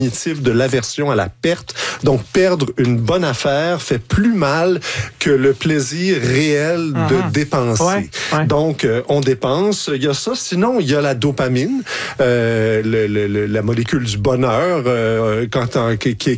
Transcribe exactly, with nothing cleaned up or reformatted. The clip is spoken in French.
de l'aversion à la perte. Donc, perdre une bonne affaire fait plus mal que le plaisir réel de uh-huh. dépenser. Ouais, ouais. Donc, euh, on dépense. Il y a ça. Sinon, il y a la dopamine, euh, le, le, le, la molécule du bonheur, euh, quand on, qui, qui,